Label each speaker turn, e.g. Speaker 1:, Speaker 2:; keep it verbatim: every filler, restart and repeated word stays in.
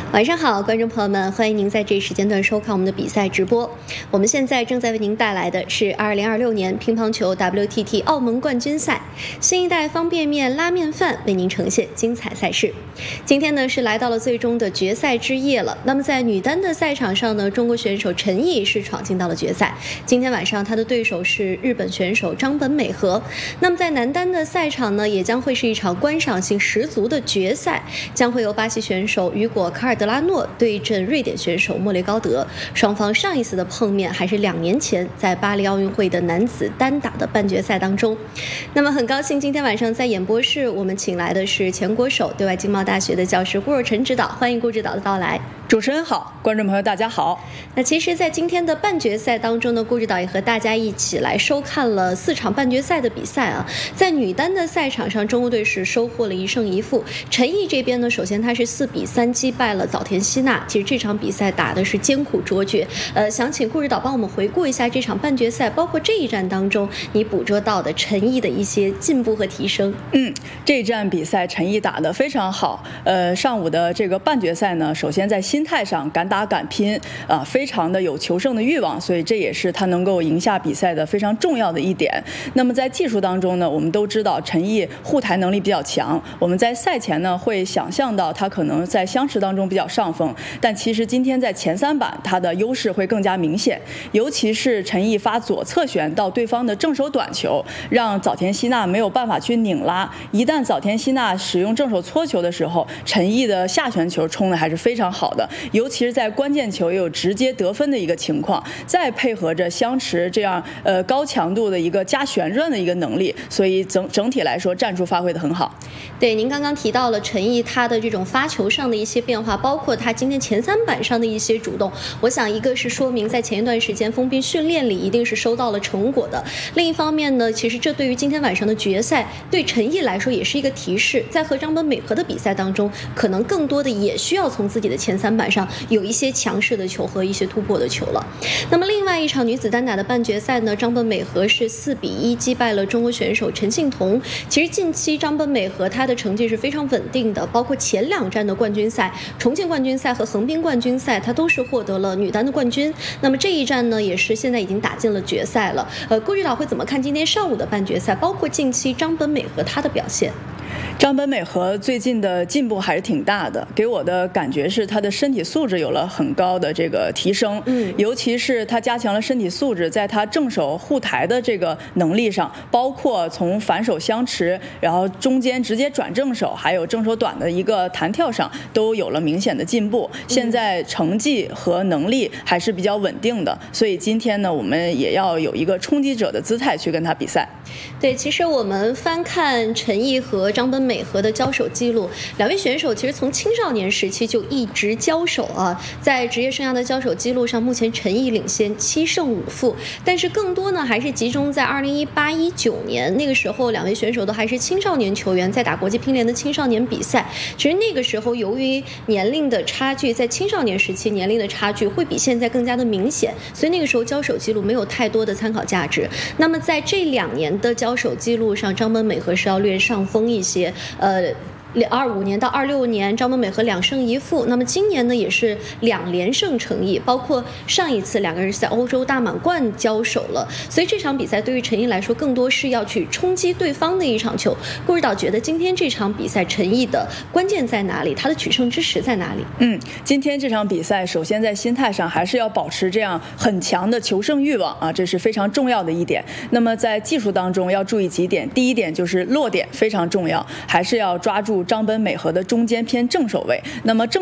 Speaker 1: 晚上好，观众朋友们，欢迎您在这一时间段收看我们的比赛直播。我们现在正在为您带来的是二零二六年乒乓球 W T T 澳门冠军赛，新一代方便面拉面饭为您呈现精彩赛事。今天呢是来到了最终的决赛之夜了。那么在女单的赛场上呢，中国选手陈毅是闯进到了决赛。今天晚上她的对手是日本选手张本美和。那么在男单的赛场呢，也将会是一场观赏性十足的决赛，将会由巴西选手雨果卡尔德拉诺对阵瑞典选手莫雷高德。双方上一次的碰面还是两年前在巴黎奥运会的男子单打的半决赛当中。那么很高兴今天晚上在演播室我们请来的是前国手对外经贸大学的教师顾若晨指导，欢迎顾指导的到来。
Speaker 2: 主持人好，观众朋友大家好。
Speaker 1: 那其实在今天的半决赛当中呢，顾指导也和大家一起来收看了四场半决赛的比赛啊。在女单的赛场上，中国队是收获了一胜一负。陈毅这边呢，首先他是四比三击败了早田希娜，其实这场比赛打的是艰苦卓绝。呃，想请顾指导帮我们回顾一下这场半决赛，包括这一战当中你捕捉到的陈毅的一些进步和提升。
Speaker 2: 嗯，这一战比赛陈毅打得非常好。呃，上午的这个半决赛呢，首先在心态上敢打敢拼啊、呃，非常的有求胜的欲望，所以这也是他能够赢下比赛的非常重要的一点。那么在技术当中呢，我们都知道陈毅护台能力比较强，我们在赛前呢会想象到他可能在相持当中比较上风，但其实今天在前三板他的优势会更加明显，尤其是陈毅发左侧旋到对方的正手短球，让早田希娜没有办法去拧拉。一旦早田希娜使用正手搓球的时候，陈毅的下旋球冲的还是非常好的，尤其是在关键球也有直接得分的一个情况，再配合着相持这样呃高强度的一个加旋转的一个能力，所以整整体来说战术发挥的很好。
Speaker 1: 对，您刚刚提到了陈毅他的这种发球上的一些变化，包括他今天前三板上的一些主动，我想一个是说明在前一段时间封闭训练里一定是收到了成果的，另一方面呢，其实这对于今天晚上的决赛对陈毅来说也是一个提示，在和张本美和的比赛当中，可能更多的也需要从自己的前三板上有一些强势的球和一些突破的球了。那么另外一场女子单打的半决赛呢，张本美和是四比一击败了中国选手陈幸同。其实近期张本美和她的成绩是非常稳定的，包括前两站的冠军赛，重庆冠军赛和横滨冠军赛，她都是获得了女单的冠军。那么这一站呢，也是现在已经打进了决赛了。呃，顾指导会怎么看今天上午的半决赛，包括近期张本美和她的表现？
Speaker 2: 张本美和最近的进步还是挺大的，给我的感觉是她的身体素质有了很高的这个提升，嗯，尤其是她加强了身体素质，在她正手护台的这个能力上，包括从反手相持，然后中间直接转正手，还有正手短的一个弹跳上，都有了明显的进步。现在成绩和能力还是比较稳定的，所以今天呢，我们也要有一个冲击者的姿态去跟她比赛。
Speaker 1: 对，其实我们翻看陈毅和张本美和的交手记录，两位选手其实从青少年时期就一直交手啊，在职业生涯的交手记录上，目前陈毅领先七胜五负，但是更多呢还是集中在二零一八一九年，那个时候两位选手都还是青少年球员，在打国际乒联的青少年比赛。其实那个时候由于年龄的差距，在青少年时期年龄的差距会比现在更加的明显，所以那个时候交手记录没有太多的参考价值。那么在这两年的交手记录上，张本美和是要略上风一些，呃二五年到二六年，张本美和两胜一负。那么今年呢，也是两连胜成绩，包括上一次两个人是在欧洲大满贯交手了。所以这场比赛对于陈毅来说，更多是要去冲击对方的一场球。顾指导觉得今天这场比赛陈毅的关键在哪里？他的取胜之时在哪里？
Speaker 2: 嗯，今天这场比赛，首先在心态上还是要保持这样很强的求胜欲望啊，这是非常重要的一点。那么在技术当中要注意几点，第一点就是落点非常重要，还是要抓住张本美和的中间偏正手位。那么正